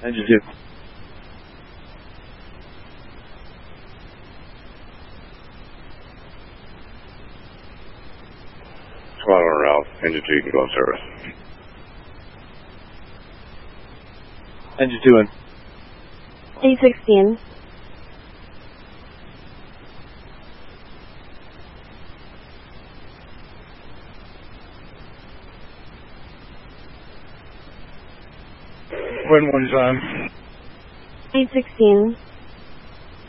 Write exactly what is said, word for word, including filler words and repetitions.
Engine two. Squad on route. Engine two, you can go in service. Engine two in. A sixteen. Wind one time. A sixteen.